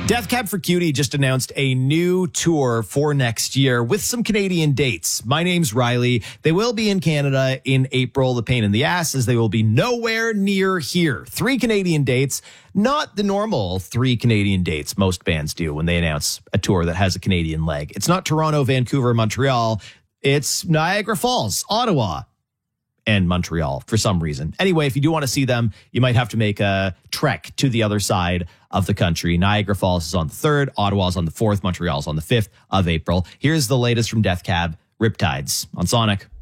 Death Cab for Cutie just announced a new tour for next year with some Canadian dates. My name's Riley. They will be in Canada in April. The pain in the ass is they will be nowhere near here. 3 Canadian dates, not the normal 3 Canadian dates most bands do when they announce a tour that has a Canadian leg. It's not Toronto, Vancouver, Montreal. It's Niagara Falls, Ottawa, and Montreal for some reason. Anyway, if you do want to see them, you might have to make a trek to the other side of the country. Niagara Falls is on the 3rd, Ottawa is on the 4th, Montreal is on the 5th of April. Here's the latest from Death Cab, Riptides on Sonic.